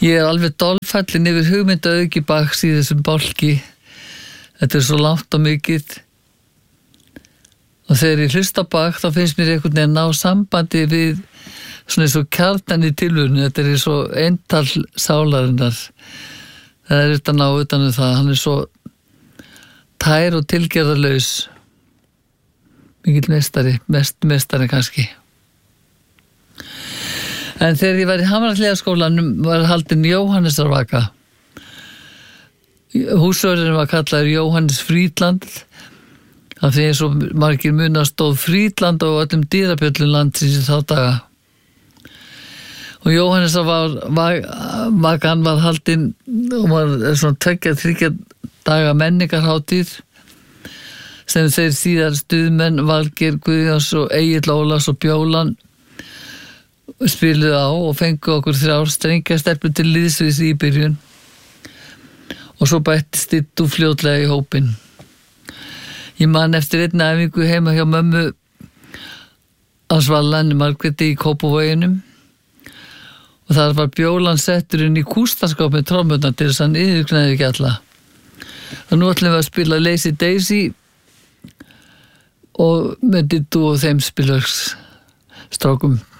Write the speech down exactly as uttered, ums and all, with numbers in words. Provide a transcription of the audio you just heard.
Ég er alveg dolfallin yfir hugmynda auki baks í þessum bálki. Þetta er svo langt og mikið. Og þegar ég hlusta bak, þá finnst mér einhvern veginn ná sambandi við svona eins og kjarnan í tilvörinu. Þetta er svo eintal sálarinnar. Það er þetta ná utan um það. Hann er svo tær og tilgerðarlaus. Mikill meistari, mest meistari kannski. En þegar ég var í Hamrahlíðaskólanum var haldin Jóhannesarvaka. Húsvörðurinn var kallaður Jóhannes Frídland. Það því eins og margir muna stóð Frídland og öllum dýrapjöllum landsins í þá daga. Og Jóhannesarvakan var haldin og var svona tveggja, þriggja daga menningarhátíð sem þeir síðar stuðmenn Valgeir Guðjóns og Egill Ólafs og Bjólan spiluðu á og fengu okkur þrjár strengjastelpur til liðsviðs í byrjun og svo bættist Dittu fljótlega í hópinn. Ég man eftir einna æfingu heima hjá mömmu á Svallanni Margréti í Kópavoginum og þar var Bjólan settur inn í kústaskáp með trommurnar til þess að hann yfirgnæði ekki alla. Og nú ætlum við að spila Lazy Daisy og með Dittu og þeim spilverks strákum.